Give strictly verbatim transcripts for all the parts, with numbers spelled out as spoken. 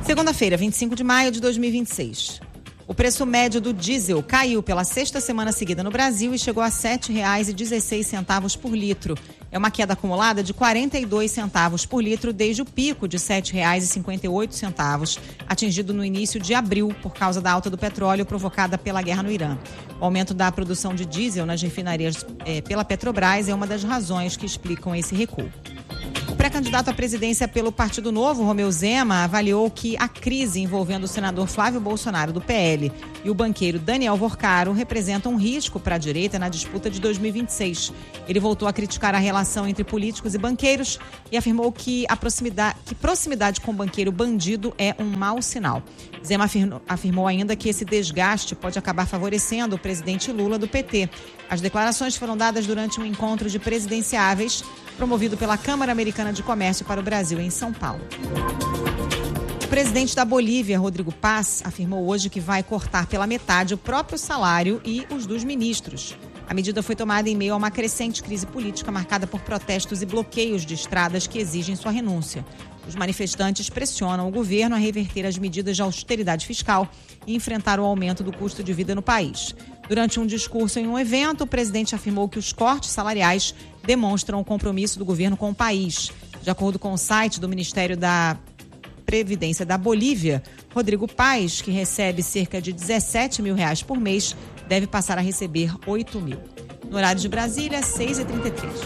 Segunda-feira, vinte e cinco de maio de dois mil e vinte e seis. O preço médio do diesel caiu pela sexta semana seguida no Brasil e chegou a sete reais e dezesseis centavos por litro. É uma queda acumulada de quarenta e dois centavos por litro desde o pico de sete reais e cinquenta e oito centavos, atingido no início de abril por causa da alta do petróleo provocada pela guerra no Irã. O aumento da produção de diesel nas refinarias eh, pela Petrobras é uma das razões que explicam esse recuo. O pré-candidato à presidência pelo Partido Novo, Romeu Zema, avaliou que a crise envolvendo o senador Flávio Bolsonaro, do P L, e o banqueiro Daniel Vorcaro representam um risco para a direita na disputa de dois mil e vinte e seis. Ele voltou a criticar a relação entre políticos e banqueiros e afirmou que a proximidade, que proximidade com o banqueiro bandido é um mau sinal. Zema afirmou, afirmou ainda que esse desgaste pode acabar favorecendo o presidente Lula, do P T. As declarações foram dadas durante um encontro de presidenciáveis promovido pela Câmara Americana de Comércio para o Brasil, em São Paulo. O presidente da Bolívia, Rodrigo Paz, afirmou hoje que vai cortar pela metade o próprio salário e os dos ministros. A medida foi tomada em meio a uma crescente crise política marcada por protestos e bloqueios de estradas que exigem sua renúncia. Os manifestantes pressionam o governo a reverter as medidas de austeridade fiscal e enfrentar o aumento do custo de vida no país. Durante um discurso em um evento, o presidente afirmou que os cortes salariais demonstram o compromisso do governo com o país. De acordo com o site do Ministério da Previdência da Bolívia, Rodrigo Paz, que recebe cerca de dezessete mil reais por mês, deve passar a receber oito mil. No horário de Brasília, seis e trinta e três.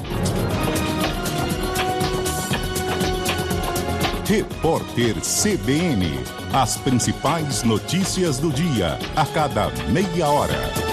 Repórter C B N. As principais notícias do dia, a cada meia hora.